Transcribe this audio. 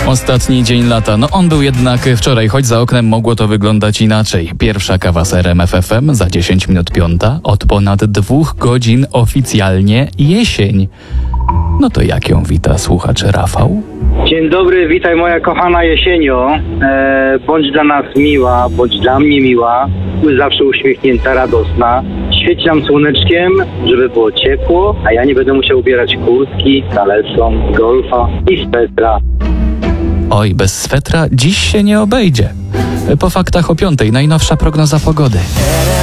Ostatni dzień lata. No on był jednak wczoraj, choć za oknem mogło to wyglądać inaczej. Pierwsza kawa z RMF FM za 10 minut 5. Od ponad 2 godzin oficjalnie jesień. No to jak ją wita słuchacz Rafał? Dzień dobry, witaj moja kochana jesienio. Bądź dla nas miła, bądź dla mnie miła. Zawsze uśmiechnięta, radosna. Świeć nam słoneczkiem, żeby było ciepło, a ja nie będę musiał ubierać kurtki, kaleson, golfa i swetra. Oj, bez swetra dziś się nie obejdzie. Po faktach o 5:00 najnowsza prognoza pogody.